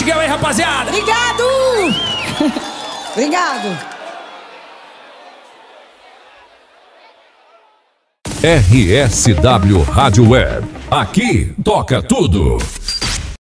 Português aí, rapaziada. Obrigado! Obrigado. RSW Rádio Web. Aqui toca tudo.